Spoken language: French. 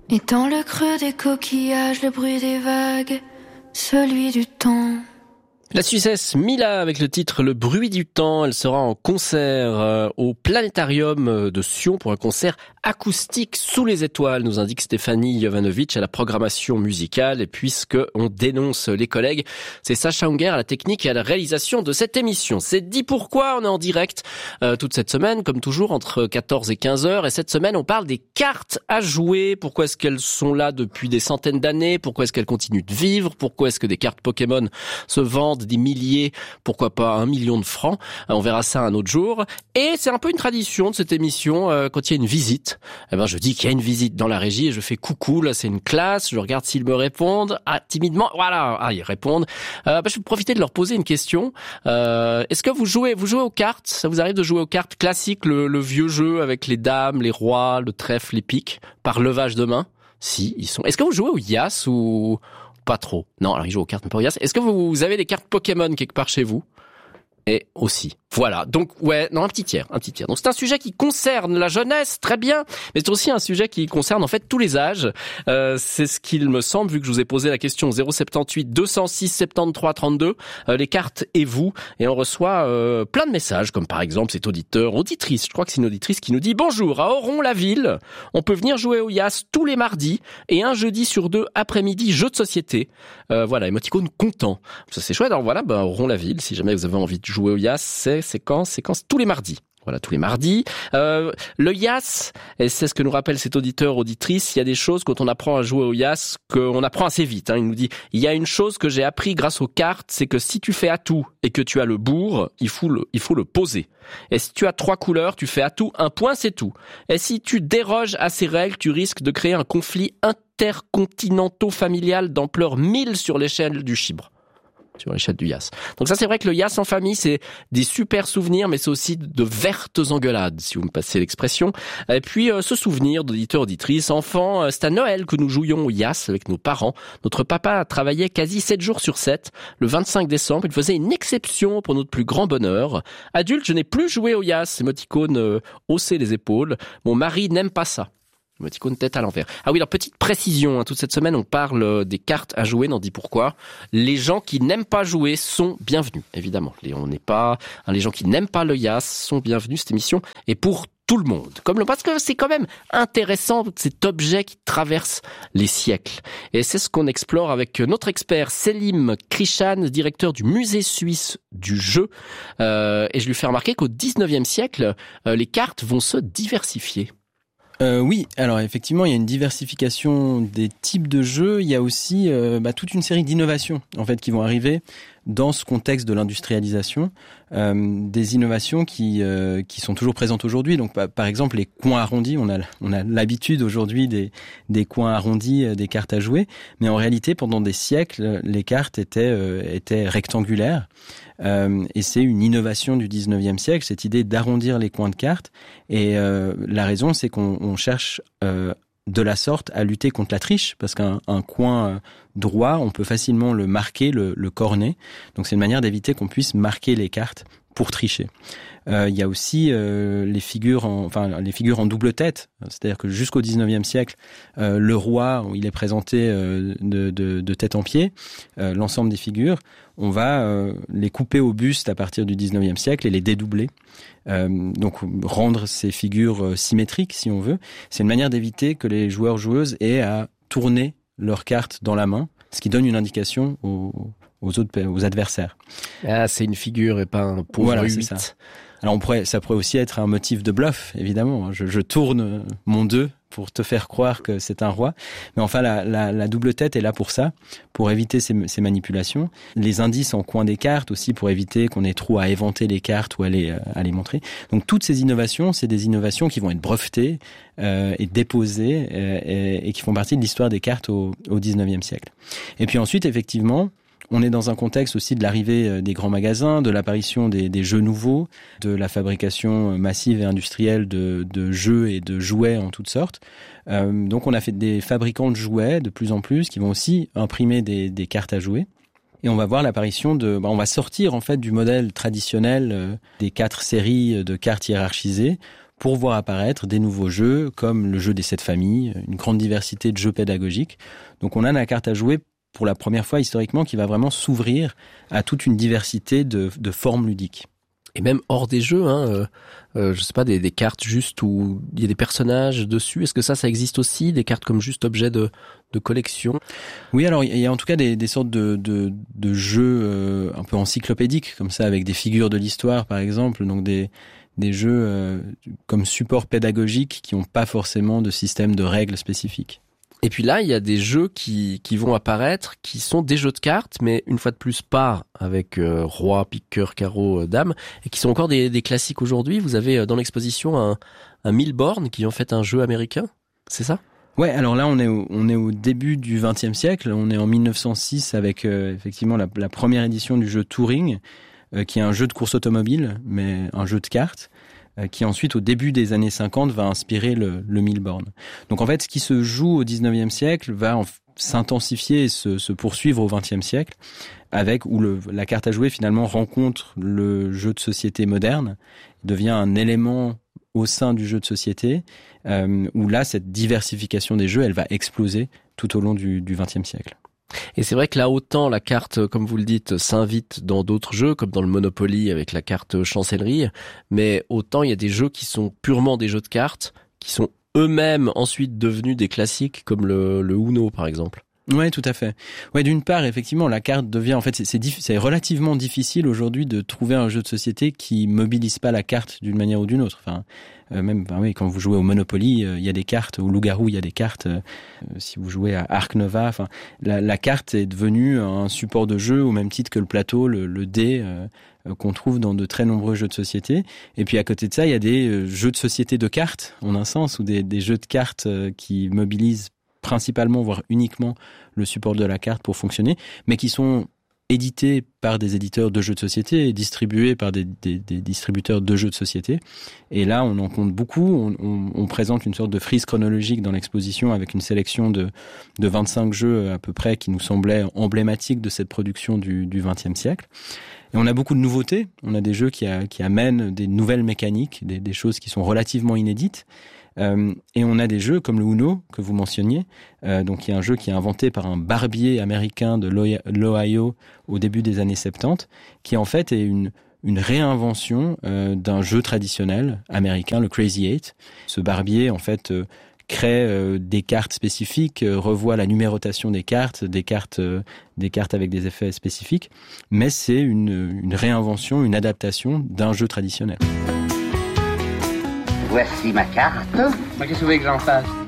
Et dans le creux des coquillages, le bruit des vagues, celui du temps. La Suissesse Mila avec le titre Le bruit du temps. Elle sera en concert au Planétarium de Sion pour un concert acoustique sous les étoiles, nous indique Stéphanie Jovanovic à la programmation musicale. Et puisque on dénonce les collègues, c'est Sacha Unger à la technique et à la réalisation de cette émission. C'est dit pourquoi, on est en direct toute cette semaine, comme toujours, entre 14 et 15 heures. Et cette semaine, on parle des cartes à jouer. Pourquoi est-ce qu'elles sont là depuis des centaines d'années? Pourquoi est-ce qu'elles continuent de vivre? Pourquoi est-ce que des cartes Pokémon se vendent des milliers, pourquoi pas 1 million de francs? On verra ça un autre jour. Et c'est un peu une tradition de cette émission, quand il y a une visite. Je dis qu'il y a une visite dans la régie et je fais coucou, là c'est une classe, je regarde s'ils me répondent. Ah, timidement, voilà, ils répondent. Je vais profiter de leur poser une question. Est-ce que vous jouez aux cartes? Ça vous arrive de jouer aux cartes classiques, le vieux jeu avec les dames, les rois, le trèfle, les piques, par levage de main? Si, ils sont. Est-ce que vous jouez au Yas ou pas trop? Non, alors ils jouent aux cartes, mais pas au Yas. Est-ce que vous avez des cartes Pokémon quelque part chez vous? Et aussi. Voilà. Donc, un petit tiers. Donc, c'est un sujet qui concerne la jeunesse, très bien. Mais c'est aussi un sujet qui concerne, en fait, tous les âges. C'est ce qu'il me semble, vu que je vous ai posé la question 078 206 73 32. Les cartes et vous. Et on reçoit, plein de messages, comme par exemple, cet auditrice. Je crois que c'est une auditrice qui nous dit: bonjour, à Oron-la-Ville, on peut venir jouer au Yas tous les mardis et un jeudi sur 2 après-midi, jeu de société. Émoticône content. Ça, c'est chouette. Alors voilà, Oron-la-Ville, si jamais vous avez envie de jouer au Yas, c'est quand tous les mardis. Voilà, tous les mardis. Le Yas, et c'est ce que nous rappelle cet auditrice, il y a des choses quand on apprend à jouer au Yas qu'on apprend assez vite. Il nous dit, il y a une chose que j'ai appris grâce aux cartes, c'est que si tu fais atout et que tu as le bourre, il faut le poser. Et si tu as 3 couleurs, tu fais atout, un point c'est tout. Et si tu déroges à ces règles, tu risques de créer un conflit intercontinentaux-familial d'ampleur 1000 sur l'échelle du chibre. Sur l'échelle du Yas. Donc ça, c'est vrai que le Yas en famille, c'est des super souvenirs, mais c'est aussi de vertes engueulades, si vous me passez l'expression. Et puis, ce souvenir d'auditeurs, auditrices, enfants, c'est à Noël que nous jouions au Yas avec nos parents. Notre papa travaillait quasi 7 jours sur 7. Le 25 décembre, il faisait une exception pour notre plus grand bonheur. Adulte, je n'ai plus joué au Yas. Émoticône, hausser les épaules. Mon mari n'aime pas ça. Émoticône tête à l'envers. Ah oui, alors petite précision, toute cette semaine on parle des cartes à jouer, on dit pourquoi. Les gens qui n'aiment pas jouer sont bienvenus, évidemment. Les gens qui n'aiment pas le Yas sont bienvenus, cette émission est pour tout le monde. Parce que c'est quand même intéressant, cet objet qui traverse les siècles. Et c'est ce qu'on explore avec notre expert Selim Krishan, directeur du musée suisse du jeu. Et je lui fais remarquer qu'au 19e siècle, les cartes vont se diversifier. Oui, alors effectivement, il y a une diversification des types de jeux. Il y a aussi toute une série d'innovations en fait qui vont arriver dans ce contexte de l'industrialisation, des innovations qui sont toujours présentes aujourd'hui. Donc par exemple les coins arrondis, on a l'habitude aujourd'hui des coins arrondis, des cartes à jouer, mais en réalité pendant des siècles les cartes étaient rectangulaires. Et c'est une innovation du 19e siècle, cette idée d'arrondir les coins de cartes. Et la raison, c'est qu'on cherche de la sorte à lutter contre la triche, parce qu'un coin droit, on peut facilement le marquer, le corner. Donc c'est une manière d'éviter qu'on puisse marquer les cartes pour tricher. Il y a aussi les figures en double tête, c'est-à-dire que jusqu'au 19e siècle, le roi, il est présenté de tête en pied, l'ensemble des figures, on va les couper au buste à partir du 19e siècle et les dédoubler. Donc rendre ces figures symétriques, si on veut. C'est une manière d'éviter que les joueurs-joueuses aient à tourner leurs cartes dans la main, ce qui donne une indication aux adversaires. Ah, c'est une figure et pas un pauvre 8. C'est ça. Alors ça pourrait aussi être un motif de bluff, évidemment. Je tourne mon 2 pour te faire croire que c'est un roi. Mais enfin, la double tête est là pour ça, pour éviter ces manipulations. Les indices en coin des cartes aussi, pour éviter qu'on ait trop à éventer les cartes ou à les montrer. Donc toutes ces innovations, c'est des innovations qui vont être brevetées et déposées et qui font partie de l'histoire des cartes au 19e siècle. Et puis ensuite, effectivement, on est dans un contexte aussi de l'arrivée des grands magasins, de l'apparition des jeux nouveaux, de la fabrication massive et industrielle de jeux et de jouets en toutes sortes. Donc on a fait des fabricants de jouets de plus en plus qui vont aussi imprimer des cartes à jouer. Et on va voir l'apparition on va sortir en fait du modèle traditionnel des 4 séries de cartes hiérarchisées pour voir apparaître des nouveaux jeux comme le jeu des 7 familles, une grande diversité de jeux pédagogiques. Donc on a la carte à jouer pour la première fois historiquement qui va vraiment s'ouvrir à toute une diversité de formes ludiques. Et même hors des jeux, je sais pas, des cartes juste où il y a des personnages dessus. Est-ce que ça existe aussi, des cartes comme juste objet de collection? Oui, alors il y a en tout cas des sortes de jeux un peu encyclopédiques comme ça, avec des figures de l'histoire par exemple, donc des jeux comme support pédagogique qui n'ont pas forcément de système de règles spécifiques. Et puis là, il y a des jeux qui vont apparaître, qui sont des jeux de cartes, mais une fois de plus pas avec roi, pique, cœur, carreau, dame, et qui sont encore des classiques aujourd'hui. Vous avez dans l'exposition un Milborn qui est en fait un jeu américain, c'est ça? Ouais, alors là on est au début du XXe siècle, on est en 1906 avec effectivement la première édition du jeu Touring, qui est un jeu de course automobile, mais un jeu de cartes, qui ensuite, au début des années 50, va inspirer le Milborn. Donc en fait, ce qui se joue au 19e siècle va s'intensifier et se poursuivre au 20e siècle, avec où la carte à jouer finalement rencontre le jeu de société moderne, devient un élément au sein du jeu de société, où là, cette diversification des jeux, elle va exploser tout au long du 20e siècle. Et c'est vrai que là, autant la carte, comme vous le dites, s'invite dans d'autres jeux, comme dans le Monopoly avec la carte chancellerie, mais autant il y a des jeux qui sont purement des jeux de cartes, qui sont eux-mêmes ensuite devenus des classiques, comme le Uno par exemple. Ouais, tout à fait. Ouais, d'une part, effectivement, la carte devient, en fait, c'est relativement difficile aujourd'hui de trouver un jeu de société qui mobilise pas la carte d'une manière ou d'une autre. Enfin, oui, quand vous jouez au Monopoly, il y a des cartes, au Loup-garou, il y a des cartes. Si vous jouez à Ark Nova, enfin, la carte est devenue un support de jeu au même titre que le plateau, le dé, qu'on trouve dans de très nombreux jeux de société. Et puis à côté de ça, il y a des jeux de société de cartes, en un sens, ou des jeux de cartes qui mobilisent principalement, voire uniquement, le support de la carte pour fonctionner, mais qui sont édités par des éditeurs de jeux de société et distribués par des distributeurs de jeux de société. Et là, on en compte beaucoup. On présente une sorte de frise chronologique dans l'exposition avec une sélection de 25 jeux à peu près qui nous semblaient emblématiques de cette production du XXe siècle. Et on a beaucoup de nouveautés. On a des jeux qui amènent des nouvelles mécaniques, des choses qui sont relativement inédites. Et on a des jeux comme le Uno que vous mentionniez, donc il y a un jeu qui est inventé par un barbier américain de l'Ohio au début des années 70, qui en fait est une réinvention d'un jeu traditionnel américain, le Crazy Eight. Ce barbier en fait crée des cartes spécifiques, revoit la numérotation des cartes avec des effets spécifiques, mais c'est une réinvention, une adaptation d'un jeu traditionnel. Voici ma carte. Qu'est-ce que vous voulez que j'en fasse?